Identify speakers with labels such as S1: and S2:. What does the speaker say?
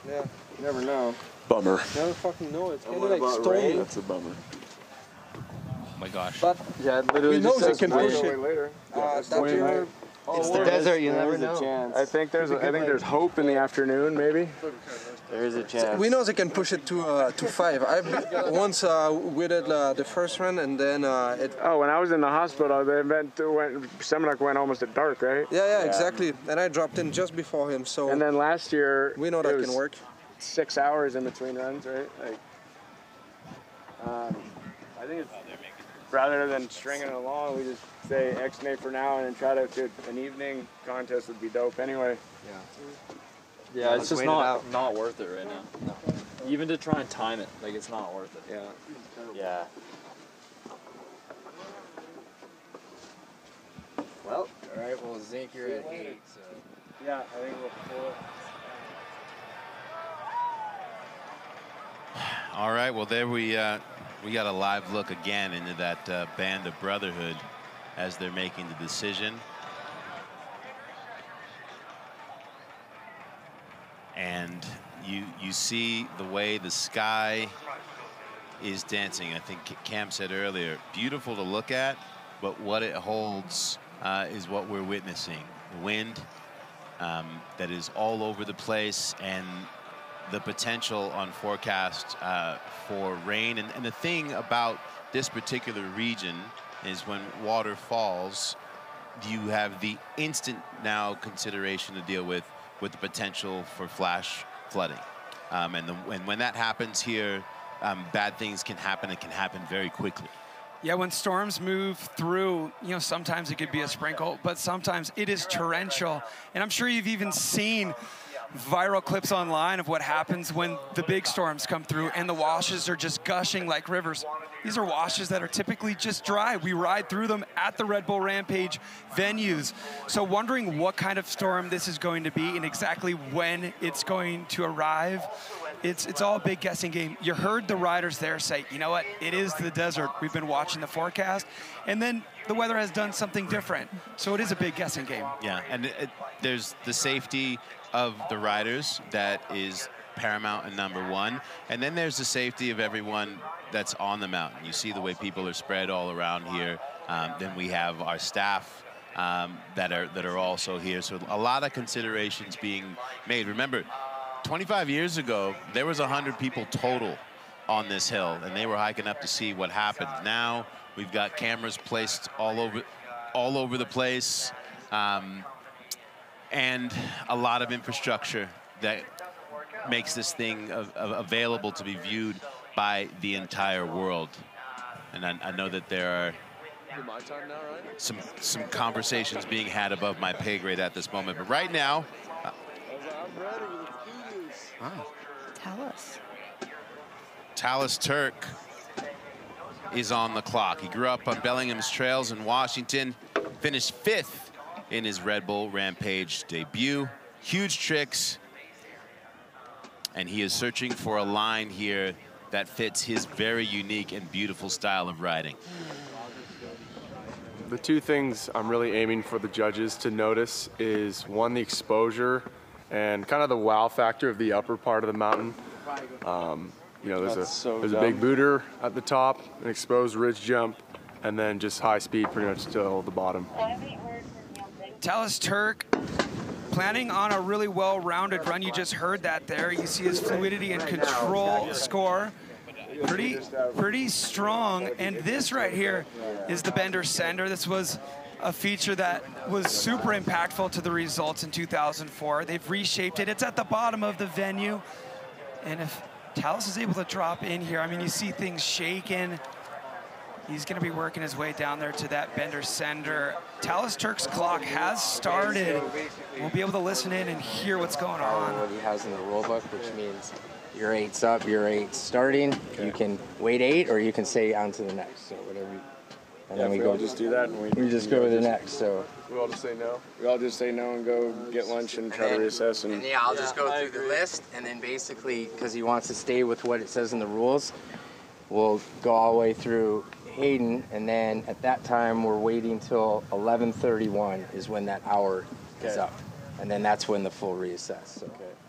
S1: Yeah.
S2: You never know.
S3: Bummer.
S1: Never fucking know. It's kind of
S2: what
S1: like
S2: about
S1: stormy.
S2: rain?
S3: That's a bummer.
S4: Oh my gosh.
S1: But
S2: Yeah, it literally
S1: we know
S2: just
S1: they
S2: says
S1: can push
S2: rain.
S1: it.
S2: Later.
S1: That's
S2: Wait,
S1: your...
S5: It's the desert, you never
S2: There's a
S5: know.
S2: chance.
S3: I think there's hope in the afternoon, maybe.
S2: There is a chance.
S1: We know they can push it to 5. I once we did the first run, and then it.
S3: Oh, when I was in the hospital, the event Seminole went almost at dark, right?
S1: Yeah, exactly. And I dropped in just before him, so.
S3: And then last year,
S1: we know
S3: it
S1: that
S3: was
S1: can work.
S3: 6 hours in between runs, right? Like, I think it's rather than stringing it along, we just say X-Nay for now, and then try to do an evening contest would be dope anyway.
S6: Yeah, it's just not worth it right now. No. Even to try and time it, like it's not worth it.
S3: Yeah.
S5: Yeah. Well, all right. Well, Zink, you're at 8. So.
S3: Yeah, I think we'll pull it.
S4: All right, well, there we got a live look again into that band of brotherhood as they're making the decision. And you see the way the sky is dancing. I think Cam said earlier, beautiful to look at, but what it holds is what we're witnessing. The wind that is all over the place, and the potential on forecast for rain. And the thing about this particular region is when water falls, you have the instant now consideration to deal with the potential for flash flooding. And when that happens here, bad things can happen. It can happen very quickly.
S7: Yeah, when storms move through, you know, sometimes it could be a sprinkle, but sometimes it is torrential. And I'm sure you've even seen viral clips online of what happens when the big storms come through and the washes are just gushing like rivers. These are washes that are typically just dry. We ride through them at the Red Bull Rampage venues. So wondering what kind of storm this is going to be and exactly when it's going to arrive. It's all a big guessing game. You heard the riders there say, you know what, it is the desert. We've been watching the forecast, and then the weather has done something different. So it is a big guessing game.
S4: Yeah, and there's the safety of the riders that is paramount and number one. And then there's the safety of everyone that's on the mountain. You see the way people are spread all around here. Then we have our staff that are also here. So a lot of considerations being made. Remember, 25 years ago, there was 100 people total on this hill, and they were hiking up to see what happened. Now we've got cameras placed all over the place, and a lot of infrastructure that makes this thing available to be viewed by the entire world. And I know that there are some conversations being had above my pay grade at this moment, but right now. Tallis Turk is on the clock. He grew up on Bellingham's Trails in Washington, finished 5th in his Red Bull Rampage debut. Huge tricks, and he is searching for a line here that fits his very unique and beautiful style of riding.
S3: The two things I'm really aiming for the judges to notice is, one, the exposure and kind of the wow factor of the upper part of the mountain. You know, there's a big booter at the top, an exposed ridge jump, and then just high speed pretty much till the bottom.
S7: Tallis Turk planning on a really well-rounded run. You just heard that there. You see his fluidity and control score. Pretty strong. And this right here is the Bender Sender. This was a feature that was super impactful to the results in 2004. They've reshaped it. It's at the bottom of the venue. And if Tallis is able to drop in here, I mean, you see things shaking. He's going to be working his way down there to that Bender Sender. Tallis Turk's clock has started. We'll be able to listen in and hear what's going on.
S5: What he has in the rule book, which means your 8's up, your 8's starting. Okay. You can wait 8, or you can say on to the next. So whatever. And then we go.
S3: Just do that, and
S5: we just go to the next. So
S3: we all just say no. We all just say no and go get lunch and try to reassess. And
S5: yeah, I'll just go through the list, and then basically, because he wants to stay with what it says in the rules, we'll go all the way through Hayden, and then at that time we're waiting till 11:31 is when that hour is up, and then that's when the full reassess. So.
S3: Okay.